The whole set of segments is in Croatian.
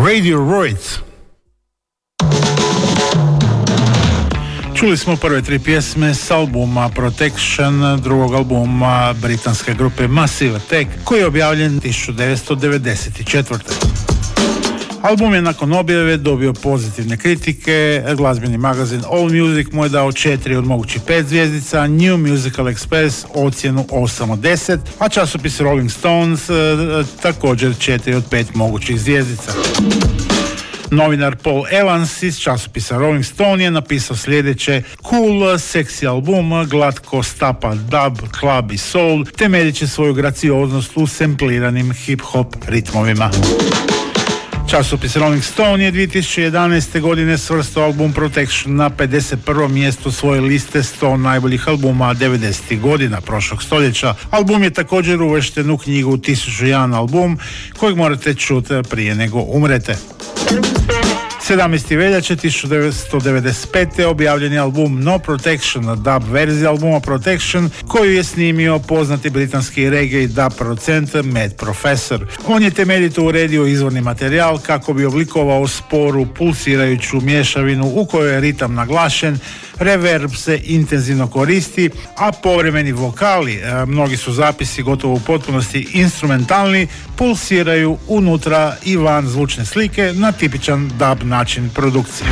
Radiohead. Čuli smo prve tri pjesme s albuma Protection, drugog albuma britanske grupe Massive Attack, koji je objavljen 1994. Album je nakon objave dobio pozitivne kritike, glazbeni magazin All Music mu je dao 4 od mogućih 5 zvjezdica, New Musical Express ocjenu 8 od 10, a časopis Rolling Stones također 4 od 5 mogućih zvjezdica. Novinar Paul Evans iz časopisa Rolling Stone je napisao sljedeće: cool, seksi album, glatko stapa dub, club i soul, temeljit će svoju gracioznost u sempliranim hip-hop ritmovima. Časopis Rolling Stone je 2011. godine svrstao album Protection na 51. mjesto svoje liste 100 najboljih albuma 90. godina prošlog stoljeća. Album je također uvršten u knjigu 1001 album, kojeg morate čuti prije nego umrete. 17. veljače 1995. objavljen je album No Protection, dub verzija albuma Protection, koju je snimio poznati britanski reggae i dub producent Mad Professor. On je temeljito uredio izvorni materijal kako bi oblikovao sporu, pulsirajuću mješavinu u kojoj je ritam naglašen, reverb se intenzivno koristi, a povremeni vokali, mnogi su zapisi gotovo u potpunosti instrumentalni, pulsiraju unutra i van zvučne slike na tipičan dub način produkcije.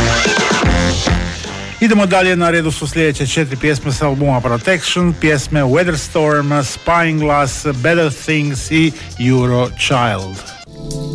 Idemo dalje, na redu su sljedeće 4 pjesme s albuma Protection, pjesme Weatherstorm, Spying Glass, Better Things i Euro Child.